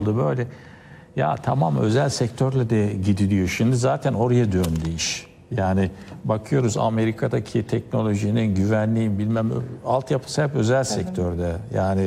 böyle. Ya tamam, özel sektörle de gidiliyor. Şimdi zaten oraya döndü iş. Yani bakıyoruz, Amerika'daki teknolojinin, güvenliğin bilmem altyapısı hep özel sektörde. Yani